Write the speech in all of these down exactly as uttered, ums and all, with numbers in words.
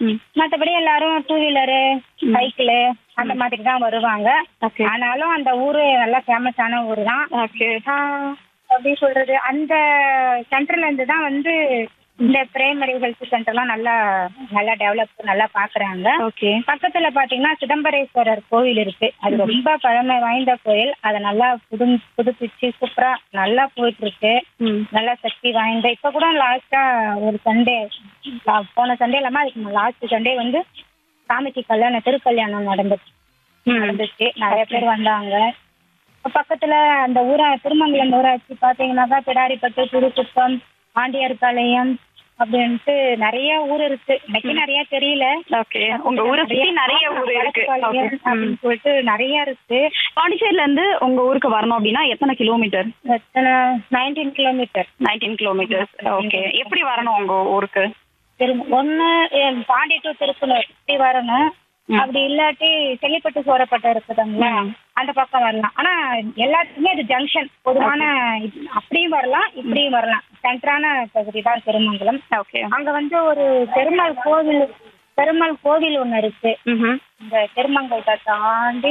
மத்தபடி எல்லாரும் two wheeler cycle அந்த மாதிரி தான் வருவாங்க. ஆனாலும் அந்த ஊரு நல்லா ஃபேமஸான ஊரு தான். அப்படி சொல்றது அந்த சென்டர்ல இருந்து தான் வந்து இந்த பிரைமரி ஹெல்த் சென்டர்லாம் நல்லா நல்லா டெவலப் நல்லா பாக்குறாங்க. பக்கத்துல பாத்தீங்கன்னா சிதம்பரேஸ்வரர் கோவில் இருக்கு. அது ரொம்ப பழமை வாய்ந்த கோயில். அதை நல்லா புது புதுப்பிச்சு சூப்பரா நல்லா போயிட்டு இருக்கு. நல்லா சக்தி வாய்ந்த. இப்ப கூட லாஸ்டா ஒரு சண்டே போன சண்டே இல்லாம அதுக்கு லாஸ்ட் சண்டே வந்து சாமிக்கு கல்யாணம் திருக்கல்யாணம் நடந்துச்சு நடந்துச்சு நிறைய பேர் வந்தாங்க. பக்கத்துல அந்த ஊரா திருமங்கலம் ஊராட்சி பாத்தீங்கன்னாக்கா பிடாரிப்பட்டு புதுக்குப்பம் ஆண்டியார்பாளையம் அப்படின்ட்டு நிறைய ஊர் இருக்கு. எனக்கு நிறைய தெரியல. உங்க ஊரை சுத்தி நிறைய ஊர் இருக்கு அப்படின்னு சொல்லிட்டு நிறைய இருக்கு. பாண்டிச்சேரியில இருந்து உங்க ஊருக்கு வரணும் அப்படின்னா எத்தனை kilometre? Nineteen kilometre nineteen kilometre okay. எப்படி வரணும் உங்க ஊருக்கு? ஒன்னு பாண்டி டு திருப்பூர் இப்படி வரணும். அப்படி இல்லாட்டி செல்லிப்பட்டு சோரப்பட்டு இருக்குதுங்களா அந்த பக்கம் வரலாம். ஆனா எல்லாத்துக்குமே அது ஜங்ஷன் பொதுவான. அப்படியும் வரலாம் இப்படியும் வரலாம். சென்டரான பகுதி தான் திருமங்கலம். அங்க வந்து ஒரு பெருமாள் கோவில் பெருமாள் கோவில் ஒண்ணு இருக்கு. இந்த திருமங்கலத்தை தாண்டி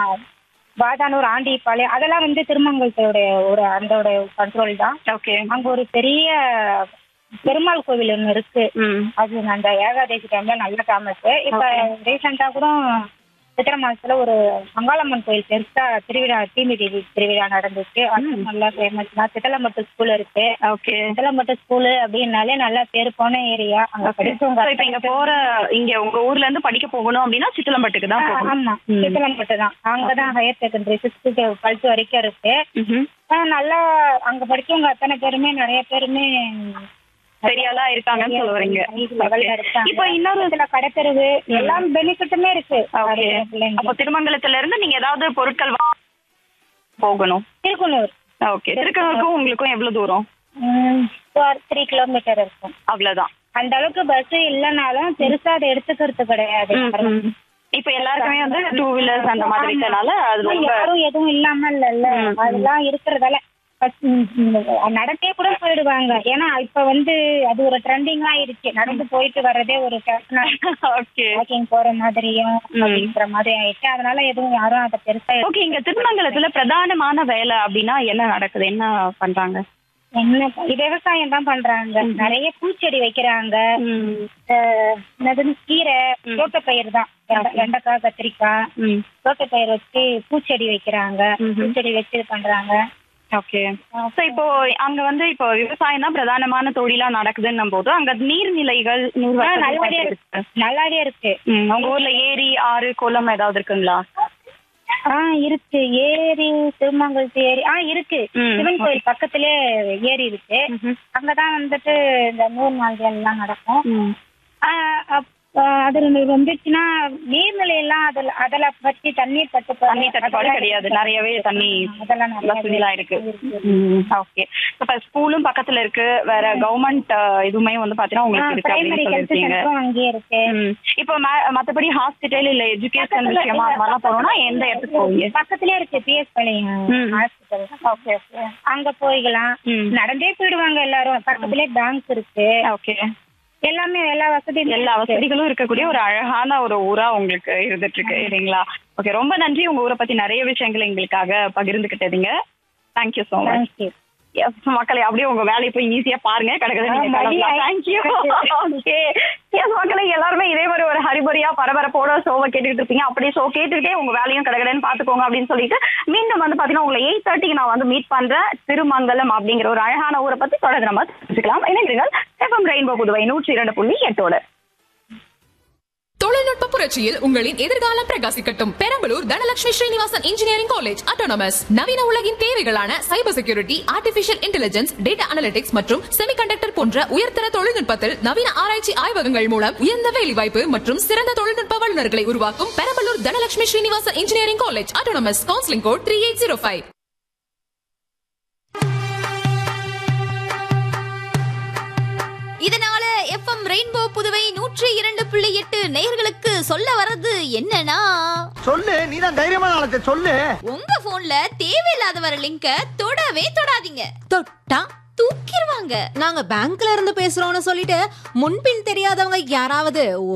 வாதானூர் ஆண்டிப்பாளையம் அதெல்லாம் வந்து திருமங்கலத்தோடைய ஒரு அந்த கண்ட்ரோல் தான். அங்க ஒரு பெரிய பெருமாள் கோவில் ஒண்ணு இருக்கு. அது அந்த ஏகாதசி டைம்ல நல்ல ஃபேமஸ். இப்ப ரீசெண்டா கூட சித்திர மாசத்துல ஒரு மங்காளம்மன் கோயில் பெருசா திருவிழா தீமிதி திருவிழா நடந்துச்சு. அது நல்லா ஃபேமஸ் தான். சித்தலம்பட்டு ஸ்கூல் இருக்கு. சித்தலம்பட்டு ஸ்கூலு அப்படின்னாலே நல்லா பேர் போன ஏரியா. அங்க படிச்சவங்க இப்ப இங்க போற இங்க உங்க ஊர்ல இருந்து படிக்க போகணும் அப்படின்னா சித்தலம்பட்டுக்கு தான். ஆமா சித்தலம்பட்டு தான். அங்கதான் ஹையர் செகண்டரி சிக்ஸ்த் டுவெல்த் வரைக்கும் இருக்கு. நல்லா அங்க படிச்சவங்க அத்தனை பேருமே நிறைய பேருமே சரியாலா இருக்காங்கன்னு சொல்ல வரீங்க. இப்ப இன்னொரு இதுல கடைத்தெருவு எல்லாம் பெனிஃபிட்டுமே இருக்கு. அப்ப திருமங்கலத்துல இருந்து நீங்க ஏதாவது பொருட்கள் போகணும் திருக்குனூர். ஓகே. திருக்குனூருக்கும் உங்களுக்கும் எவ்வளவு தூரம்? த்ரீ கிலோமீட்டர் இருக்கும். அவ்வளவுதான். அந்த அளவுக்கு பஸ் இல்லைனாலும் பெருசா அதை எடுத்துக்கிறது கிடையாது. இப்ப எல்லாருக்குமே வந்து டூ வீலர்ஸ் அந்த மாதிரி இருக்கனால அது யாரும் எதுவும் இல்லாம இல்ல அதெல்லாம் இருக்கிறதால நடந்தே கூட போயிடுவாங்க. ஏன்னா இப்ப வந்து அது ஒரு ட்ரெண்டிங் ஆயிடுச்சு. நடந்து போயிட்டு வர்றதே ஒரு வாக்கிங் போற மாதிரியும் அப்படின்ற மாதிரி ஆயிடுச்சு. அதனால எதுவும் யாரும் அதை பெருசா. ஓகே. இங்க திருமங்கலத்துல பிரதானமான வேலை அப்படின்னா என்ன நடக்குது? என்ன பண்றாங்க? என்ன விவசாயம் தான் பண்றாங்க. நிறைய பூச்செடி வைக்கிறாங்க. கீரை தோட்டப்பயிர் தான். வெண்டைக்காய் கத்திரிக்காய் தோட்டப்பயிர் வச்சு பூச்செடி வைக்கிறாங்க. பூச்செடி வச்சு பண்றாங்க. ஓகே. சோ இப்போ அங்க வந்து இப்போ விவசாயம் தான் பிரதானமான தொழிலா நடக்குதுன்னும் போது அங்க நீர்நிலைகள் நல்லாவே இருக்கு. நல்லாவே இருக்கு. உங்க ஊர்ல ஏரி ஆறு குளம் ஏதாவது இருக்குங்களா? ஆஹ் இருக்கு. ஏரி திருமங்கலத்து ஏரி ஆஹ் இருக்கு. சிவன் கோயில் பக்கத்திலே ஏரி இருக்கு. அங்கதான் வந்துட்டு இந்த நூறு நாள்கள் எல்லாம் நடக்கும். அது வந்துச்சுன்னா நீர்நிலை எல்லாம் அதுல அதுல பத்தி தண்ணீர் தட்டுப்பாடு தண்ணி தட்டுப்பாடு கிடையாது. நிறையவே தண்ணி அதெல்லாம் வசதிலாம் இருக்கு. ஓகே. இப்ப ஸ்கூலும் பக்கத்துல இருக்கு. வேற கவர்மெண்ட் இதுவுமே வந்து பாத்தீங்கன்னா உங்களுக்கு அங்கேயே இருக்கு. இப்போ மத்தபடி ஹாஸ்பிட்டல் இல்ல எஜுகேஷன் விஷயமா அதெல்லாம் போனோம்னா எந்த இடத்துக்கு போவீங்க? பக்கத்துலயே இருக்கு பிஎஸ் பாளையம் ஹாஸ்பிட்டல். Okay okay. அங்க போய்க்கலாம். நடந்தே போயிடுவாங்க எல்லாரும். பக்கத்துலயே பேங்க் இருக்கு. ஓகே. எல்லாமே எல்லா வசதியும் எல்லா வசதிகளும் இருக்கக்கூடிய ஒரு அழகான ஒரு ஊரா உங்களுக்கு இருந்துட்டு இருக்கு இல்லைங்களா? ஓகே. ரொம்ப நன்றி. உங்க ஊரை பத்தி நிறைய விஷயங்கள் எங்களுக்காக பகிர்ந்துகிட்டதுங்க. Thank you so much. மக்களை அப்படியே உங்க வேலையை போய் ஈஸியா பாருங்க. மக்களை எல்லாருமே இதே மாதிரி ஒரு ஹரிபரியா பரபரப்போட ஷோவை கேட்டுக்கிட்டு இருப்பீங்க. அப்படியே ஷோ கேட்டுக்கிட்டே உங்க வேலையும் கடகடன்னு பாத்துக்கோங்க அப்படின்னு சொல்லிட்டு மீண்டும் வந்து பாத்தீங்கன்னா உங்களை எயிட் தேர்ட்டிக்கு நான் வந்து மீட் பண்றேன். திருமங்கலம் அப்படிங்கிற ஒரு அழகான ஊரை பத்தி தொடர்ந்து நம்ம தெரிஞ்சுக்கலாம். இணைந்திருங்கள் எஃப்எம் ரெயின்போ புதுவை நூற்றி இரண்டு புள்ளி எட்டோட. தொழில்நுட்ப புரட்சியில் உங்களின் எதிர்காலம் பிரகாசிக்கட்டும். Perambalur Dhanalakshmi Srinivasan engineering college autonomous நவீன உலகின் தேவைகளான cyber security, artificial intelligence, data analytics மற்றும் செமிகண்டக்டர் போன்ற உயர்தர தொழில்நுட்பத்தில் நவீன ஆராய்ச்சி ஆய்வகங்கள் மூலம் உயர்ந்த வேலைவாய்ப்பு மற்றும் சிறந்த தொழில்நுட்ப வல்லுநர்களை உருவாக்கும் Perambalur Dhanalakshmi Srinivasan engineering college autonomous. Counselling code three eight zero five. இதனால எஃப்எம் ரெயின்போ புதுவை நூற்றி இரண்டு புள்ளி எட்டு நேயர்களுக்கு சொல்ல வர்றது என்னன்னா, சொல்லு நீதான் தைரியமான ஆளத்தை சொல்லு. உங்க போன்ல தேவையில்லாத வர லிங்க தொடவே தொடாதீங்க. தொட்டா தூக்கிடுவாங்க. நாங்க பேங்க்ல இருந்து பேசுறோம்னு சொல்லிட்டு முன்பின் தெரியாதவங்க யாராவது